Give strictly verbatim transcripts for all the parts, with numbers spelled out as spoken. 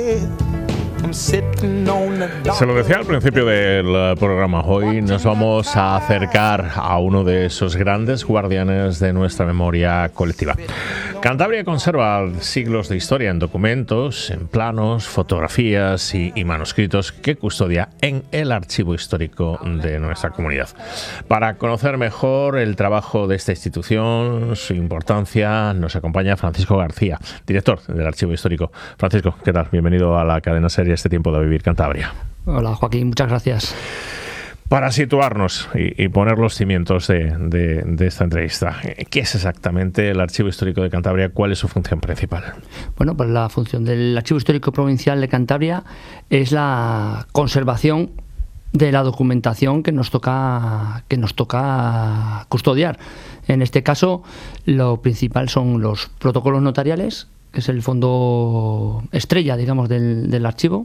Se lo decía al principio del programa, hoy nos vamos a acercar a uno de esos grandes guardianes de nuestra memoria colectiva. Cantabria conserva siglos de historia en documentos, en planos, fotografías y, y manuscritos que custodia en el archivo histórico de nuestra comunidad. Para conocer mejor el trabajo de esta institución, su importancia, nos acompaña Francisco García, director del Archivo Histórico. Francisco, ¿qué tal? Bienvenido a la cadena serie Este Tiempo de Vivir Cantabria. Hola Joaquín, muchas gracias. Para situarnos y, y poner los cimientos de, de, de esta entrevista, ¿qué es exactamente el Archivo Histórico de Cantabria? ¿Cuál es su función principal? Bueno, pues la función del Archivo Histórico Provincial de Cantabria es la conservación de la documentación que nos toca que nos toca custodiar. En este caso, lo principal son los protocolos notariales, que es el fondo estrella, digamos, del, del archivo,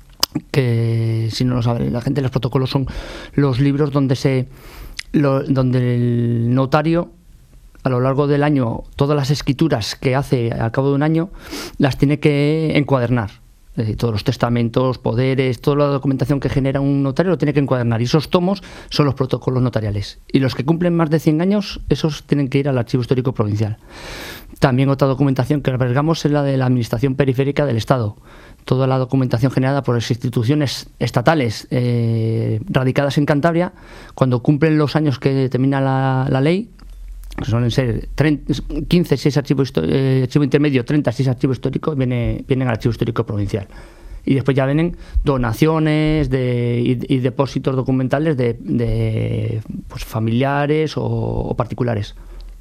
que si no lo sabe la gente, los protocolos son los libros donde se lo, donde el notario a lo largo del año, todas las escrituras que hace al cabo de un año las tiene que encuadernar. Es decir, todos los testamentos, poderes, toda la documentación que genera un notario lo tiene que encuadernar, y esos tomos son los protocolos notariales, y los que cumplen más de cien años, esos tienen que ir al Archivo Histórico Provincial. También otra documentación que albergamos es la de la Administración Periférica del Estado, toda la documentación generada por las instituciones estatales eh, radicadas en Cantabria, cuando cumplen los años que determina la, la ley, que suelen ser quince, seis archivos eh, archivo intermedio, treinta, seis archivos históricos, viene, vienen al Archivo Histórico Provincial. Y después ya vienen donaciones de, y, y depósitos documentales de, de pues, familiares o, o particulares.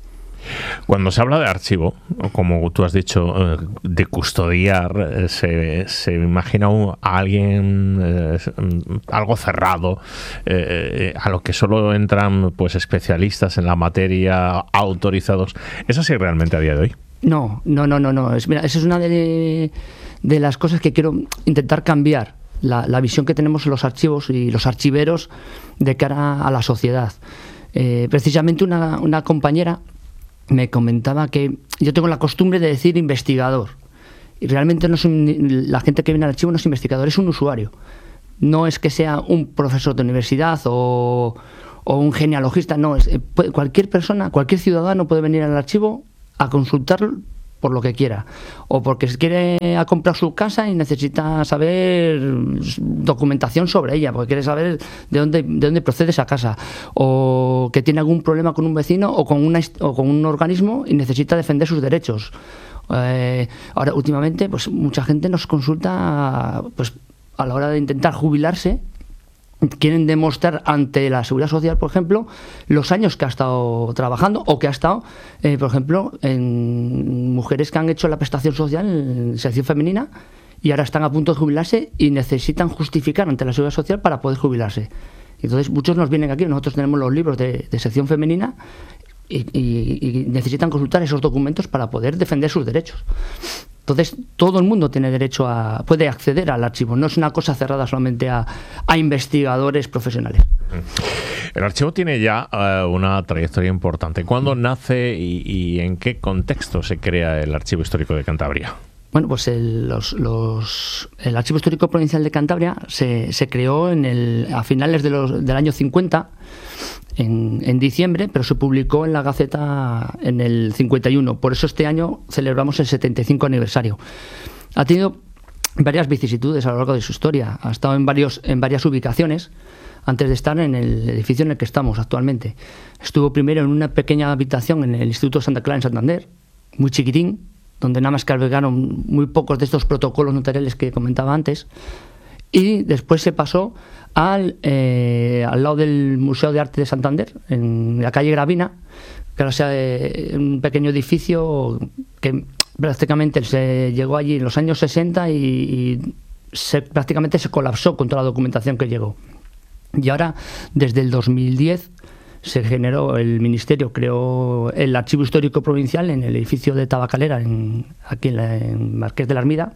Cuando se habla de archivo, como tú has dicho, de custodiar, se, se imagina a alguien, eh, algo cerrado, eh, a lo que solo entran pues especialistas en la materia, autorizados. ¿Es así realmente a día de hoy? No, no, no, no. no. Es, mira, esa es una de, de las cosas que quiero intentar cambiar, la, la visión que tenemos en los archivos y los archiveros de cara a la sociedad. Eh, precisamente una, una compañera me comentaba que yo tengo la costumbre de decir investigador, y realmente no es un, la gente que viene al archivo no es investigador, es un usuario. No es que sea un profesor de universidad o, o un genealogista, no, es, cualquier persona, cualquier ciudadano puede venir al archivo a consultar por lo que quiera, o porque quiere a comprar su casa y necesita saber documentación sobre ella, porque quiere saber de dónde, de dónde procede esa casa, o que tiene algún problema con un vecino o con, una, o con un organismo y necesita defender sus derechos. Eh, ahora, últimamente, pues mucha gente nos consulta pues a la hora de intentar jubilarse. Quieren demostrar ante la Seguridad Social, por ejemplo, los años que ha estado trabajando, o que ha estado, eh, por ejemplo, en mujeres que han hecho la prestación social en sección femenina y ahora están a punto de jubilarse y necesitan justificar ante la Seguridad Social para poder jubilarse. Entonces, muchos nos vienen aquí, nosotros tenemos los libros de, de sección femenina y, y, y necesitan consultar esos documentos para poder defender sus derechos. Entonces, todo el mundo tiene derecho a, puede acceder al archivo, no es una cosa cerrada solamente a, a investigadores profesionales. El archivo tiene ya uh, una trayectoria importante. ¿Cuándo nace y, y en qué contexto se crea el Archivo Histórico de Cantabria? Bueno, pues el, los, los, el Archivo Histórico Provincial de Cantabria se, se creó en el, a finales de los, del año cincuenta, en, en diciembre, pero se publicó en la Gaceta en el cincuenta y uno. Por eso este año celebramos el setenta y cinco aniversario. Ha tenido varias vicisitudes a lo largo de su historia. Ha estado en, varios, en varias ubicaciones antes de estar en el edificio en el que estamos actualmente. Estuvo primero en una pequeña habitación en el Instituto Santa Clara en Santander, muy chiquitín, donde nada más que albergaron muy pocos de estos protocolos notariales que comentaba antes, y después se pasó al, eh, al lado del Museo de Arte de Santander, en la calle Gravina, que ahora sea eh, un pequeño edificio que prácticamente se llegó allí en los años sesenta y, y se, prácticamente se colapsó con toda la documentación que llegó. Y ahora, desde el dos mil diez, se generó, el Ministerio creó el Archivo Histórico Provincial en el edificio de Tabacalera, en, aquí en, la, en Marqués de la Armida,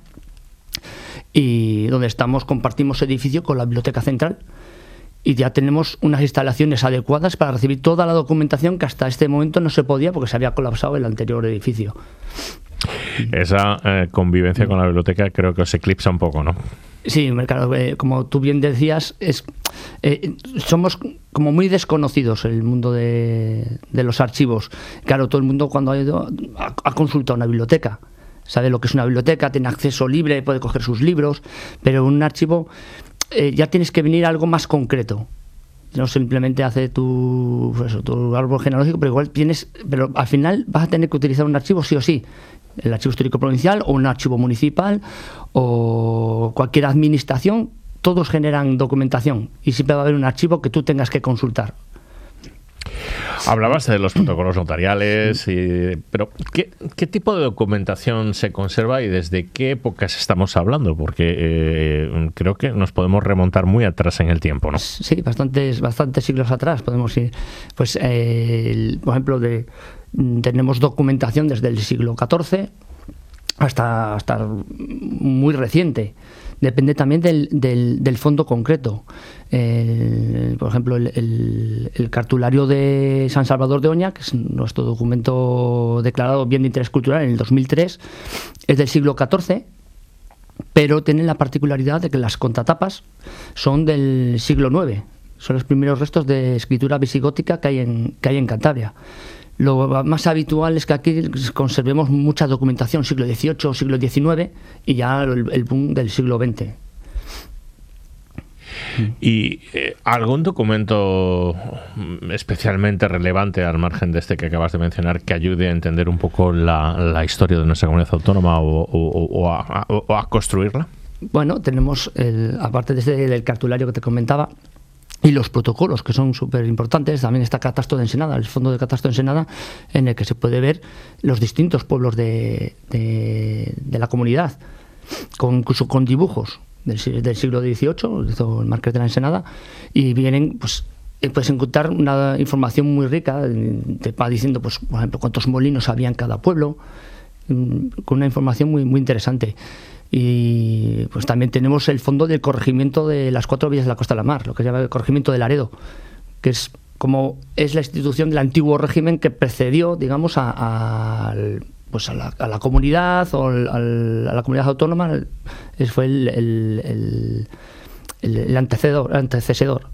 y donde estamos, compartimos edificio con la Biblioteca Central, y ya tenemos unas instalaciones adecuadas para recibir toda la documentación que hasta este momento no se podía porque se había colapsado el anterior edificio. Esa eh, convivencia con la biblioteca creo que os eclipsa un poco, ¿no? Sí, claro, eh, como tú bien decías, es eh, somos como muy desconocidos en el mundo de, de los archivos. Claro, todo el mundo cuando ha ido ha, ha consultado una biblioteca, sabe lo que es una biblioteca, tiene acceso libre, puede coger sus libros, pero en un archivo eh, ya tienes que venir a algo más concreto. No simplemente hace tu, pues eso, tu árbol genealógico, pero igual tienes, pero al final vas a tener que utilizar un archivo sí o sí, el archivo histórico provincial o un archivo municipal o cualquier administración, todos generan documentación y siempre va a haber un archivo que tú tengas que consultar. Hablabas de los protocolos notariales, y, pero ¿qué, ¿qué tipo de documentación se conserva y desde qué épocas estamos hablando? Porque eh, creo que nos podemos remontar muy atrás en el tiempo, ¿no? Sí, bastantes, bastantes siglos atrás podemos ir. Pues, eh, el, por ejemplo, de, tenemos documentación desde el siglo catorce hasta, hasta muy reciente. Depende también del, del, del fondo concreto. Eh, por ejemplo, el, el, el cartulario de San Salvador de Oña, que es nuestro documento declarado bien de interés cultural en el dos mil tres, es del siglo catorce, pero tiene la particularidad de que las contratapas son del siglo nueve. Son los primeros restos de escritura visigótica que hay en, que hay en Cantabria. Lo más habitual es que aquí conservemos mucha documentación, siglo dieciocho, siglo diecinueve, y ya el, el boom del siglo veinte. ¿Y eh, algún documento especialmente relevante, al margen de este que acabas de mencionar, que ayude a entender un poco la, la historia de nuestra comunidad autónoma o, o, o, a, o a construirla? Bueno, tenemos, el, aparte de ese, del cartulario que te comentaba, y los protocolos, que son súper importantes. También está Catastro de Ensenada, el fondo de Catastro de Ensenada, en el que se puede ver los distintos pueblos de, de, de la comunidad, con, incluso con dibujos del, del siglo dieciocho, hizo el Marqués de la Ensenada, y vienen, pues, puedes encontrar una información muy rica, te va diciendo, pues, por ejemplo, cuántos molinos había en cada pueblo, con una información muy, muy interesante. Y pues también tenemos el fondo del corregimiento de las cuatro villas de la Costa de la Mar, lo que se llama el corregimiento de Laredo, que es como es la institución del antiguo régimen que precedió, digamos, a, a, pues a, la, a la comunidad o al, al, a la comunidad autónoma. Es, fue el, el, el, el, el antecedor, antecedor.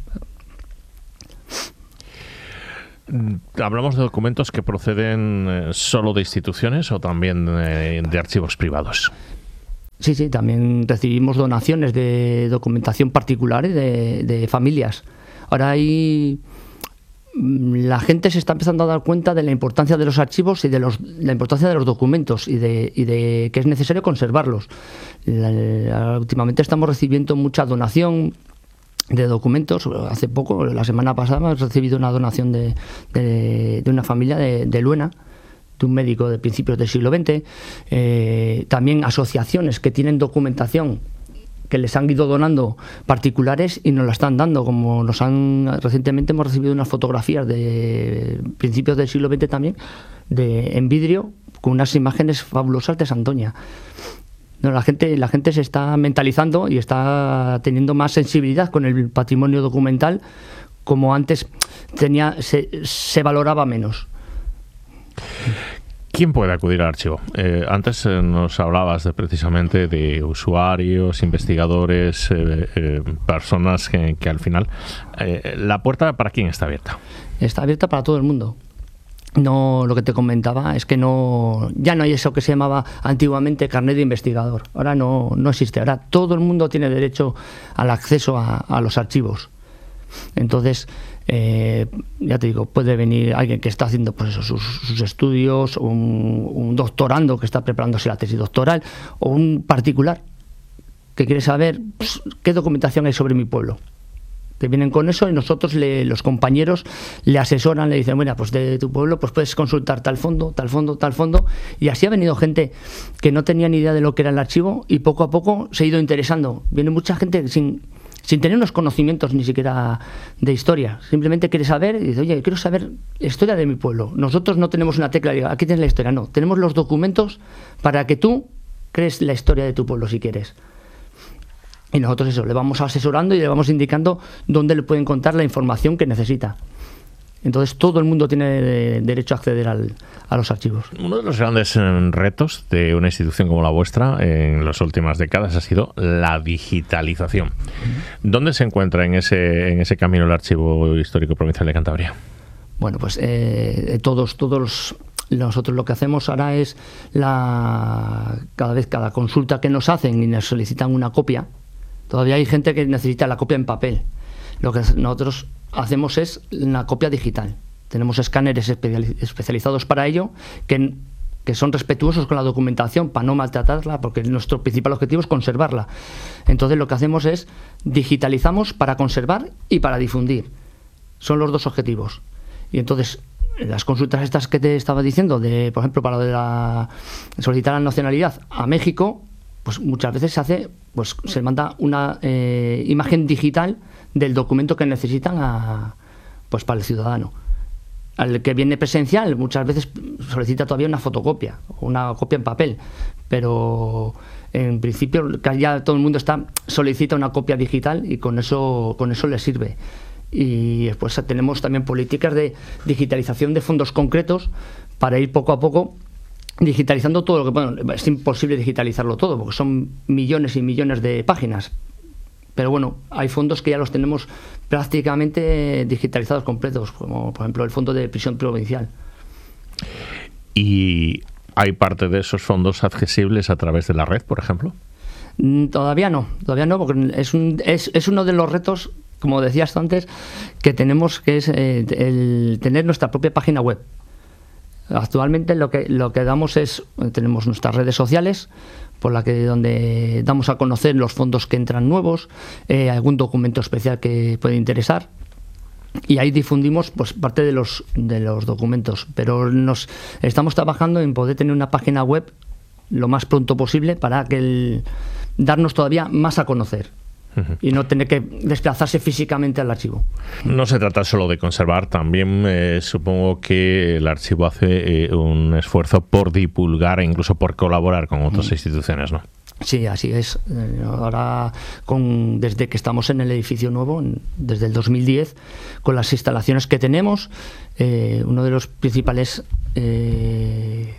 ¿Hablamos de documentos que proceden eh, solo de instituciones o también eh, de archivos privados? Sí, sí, también recibimos donaciones de documentación particular de, de familias. Ahora hay... La gente se está empezando a dar cuenta de la importancia de los archivos y de los, la importancia de los documentos y de, y de que es necesario conservarlos. La, la, últimamente estamos recibiendo mucha donación de documentos. Hace poco, la semana pasada, hemos recibido una donación de, de, de una familia de, de Luena, de un médico de principios del siglo veinte, eh, también asociaciones que tienen documentación que les han ido donando particulares y nos la están dando, como nos han recientemente hemos recibido unas fotografías de principios del siglo veinte también, de en vidrio, con unas imágenes fabulosas de Santoña. No, la gente, la gente se está mentalizando y está teniendo más sensibilidad con el patrimonio documental, como antes tenía, se, se valoraba menos. ¿Quién puede acudir al archivo? Eh, antes eh, nos hablabas de, precisamente de usuarios, investigadores, eh, eh, personas que, que al final... Eh, ¿La puerta para quién está abierta? Está abierta para todo el mundo. No, lo que te comentaba es que no, ya no hay eso que se llamaba antiguamente carnet de investigador. Ahora no, no existe. Ahora todo el mundo tiene derecho al acceso a, a los archivos. Entonces... Eh, ya te digo, puede venir alguien que está haciendo pues eso, sus, sus estudios, un, un doctorando que está preparándose la tesis doctoral, o un particular que quiere saber pues, qué documentación hay sobre mi pueblo. Que vienen con eso y nosotros, le, los compañeros, le asesoran, le dicen, bueno, pues de tu pueblo pues puedes consultar tal fondo, tal fondo, tal fondo. Y así ha venido gente que no tenía ni idea de lo que era el archivo y poco a poco se ha ido interesando. Viene mucha gente sin... sin tener unos conocimientos ni siquiera de historia, simplemente quiere saber y dice, oye, quiero saber la historia de mi pueblo. Nosotros no tenemos una tecla, diga, aquí tienes la historia, no, tenemos los documentos para que tú crees la historia de tu pueblo si quieres. Y nosotros eso, le vamos asesorando y le vamos indicando dónde le pueden contar la información que necesita. Entonces todo el mundo tiene derecho a acceder al, a los archivos. Uno de los grandes retos de una institución como la vuestra en las últimas décadas ha sido la digitalización. ¿Dónde se encuentra en ese, en ese camino el Archivo Histórico Provincial de Cantabria? Bueno, pues eh, todos, todos los, nosotros lo que hacemos ahora es la cada vez cada consulta que nos hacen y nos solicitan una copia. Todavía hay gente que necesita la copia en papel. Lo que nosotros hacemos es una copia digital. Tenemos escáneres especializados para ello que, que son respetuosos con la documentación para no maltratarla, porque nuestro principal objetivo es conservarla. Entonces lo que hacemos es digitalizamos para conservar y para difundir. Son los dos objetivos. Y entonces las consultas estas que te estaba diciendo, de, por ejemplo, para lo de la, solicitar la nacionalidad a México, pues muchas veces se hace, pues se manda una eh, imagen digital del documento que necesitan a, pues para el ciudadano. Al que viene presencial muchas veces solicita todavía una fotocopia o una copia en papel, pero en principio ya todo el mundo está solicita una copia digital y con eso con eso le sirve. Y después tenemos también políticas de digitalización de fondos concretos para ir poco a poco digitalizando todo lo que... Bueno, es imposible digitalizarlo todo porque son millones y millones de páginas. Pero bueno, hay fondos que ya los tenemos prácticamente digitalizados completos, como por ejemplo el Fondo de Prisión Provincial. ¿Y hay parte de esos fondos accesibles a través de la red, por ejemplo? Todavía no, todavía no, porque es, un, es, es uno de los retos, como decías antes, que tenemos, que es eh, el tener nuestra propia página web. Actualmente lo que lo que damos es, tenemos nuestras redes sociales, por la que donde damos a conocer los fondos que entran nuevos, eh, algún documento especial que puede interesar, y ahí difundimos pues parte de los de los documentos, pero nos estamos trabajando en poder tener una página web lo más pronto posible para que el, darnos todavía más a conocer y no tener que desplazarse físicamente al archivo. No se trata solo de conservar, también eh, supongo que el archivo hace eh, un esfuerzo por divulgar e incluso por colaborar con otras mm. instituciones, ¿no? Sí, así es. Ahora, con, desde que estamos en el edificio nuevo, desde el dos mil diez, con las instalaciones que tenemos, eh, uno de los principales... Eh,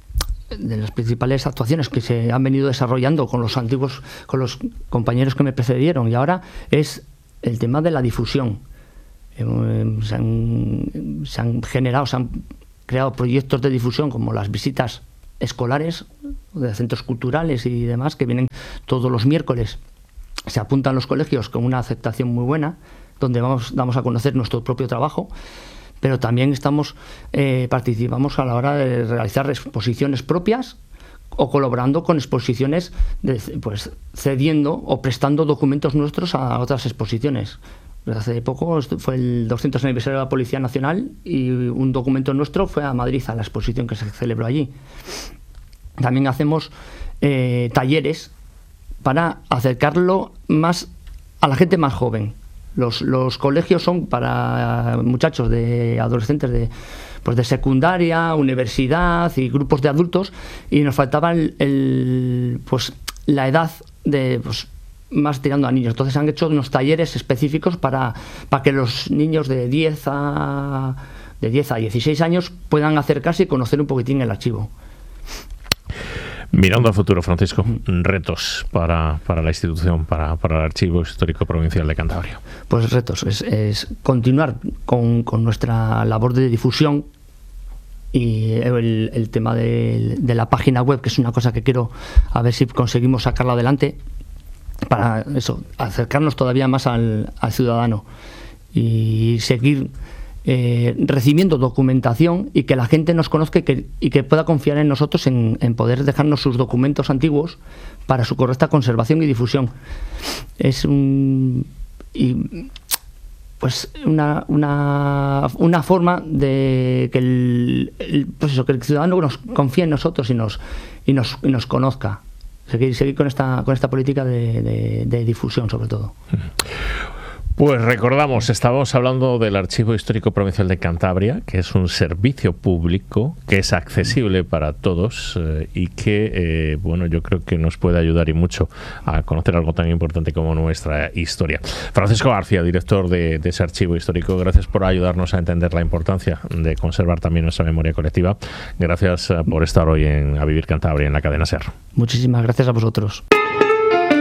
de las principales actuaciones que se han venido desarrollando con los antiguos, con los compañeros que me precedieron, y ahora es el tema de la difusión. Eh, se, han, se han generado, se han creado proyectos de difusión como las visitas escolares de centros culturales y demás, que vienen todos los miércoles. Se apuntan los colegios con una aceptación muy buena, donde vamos, damos a conocer nuestro propio trabajo. Pero también estamos eh, participamos a la hora de realizar exposiciones propias o colaborando con exposiciones, de, pues cediendo o prestando documentos nuestros a otras exposiciones. Hace poco fue el doscientos aniversario de la Policía Nacional y un documento nuestro fue a Madrid, a la exposición que se celebró allí. También hacemos eh, talleres para acercarlo más a la gente más joven. Los, los colegios son para muchachos de adolescentes de, pues de secundaria, universidad y grupos de adultos, y nos faltaba el, el, pues la edad de pues, más tirando a niños. Entonces han hecho unos talleres específicos para, para que los niños de diez a dieciséis años puedan acercarse y conocer un poquitín el archivo. Mirando al futuro, Francisco, retos para, para la institución, para, para el Archivo Histórico Provincial de Cantabria. Pues retos, es, es continuar con, con nuestra labor de difusión y el, el tema de, de la página web, que es una cosa que quiero a ver si conseguimos sacarla adelante, para eso, acercarnos todavía más al, al ciudadano y seguir Eh, recibiendo documentación y que la gente nos conozca y que, y que pueda confiar en nosotros en, en poder dejarnos sus documentos antiguos para su correcta conservación y difusión. Es un y, pues una, una, una forma de que el, el, pues eso, que el ciudadano nos confíe en nosotros y nos, y nos, y nos conozca. Seguir, seguir con esta, con esta política de, de, de difusión, sobre todo. Pues recordamos, estábamos hablando del Archivo Histórico Provincial de Cantabria, que es un servicio público que es accesible para todos eh, y que, eh, bueno, yo creo que nos puede ayudar y mucho a conocer algo tan importante como nuestra historia. Francisco García, director de, de ese Archivo Histórico, gracias por ayudarnos a entender la importancia de conservar también nuestra memoria colectiva. Gracias por estar hoy en A Vivir Cantabria, en la cadena SER. Muchísimas gracias a vosotros.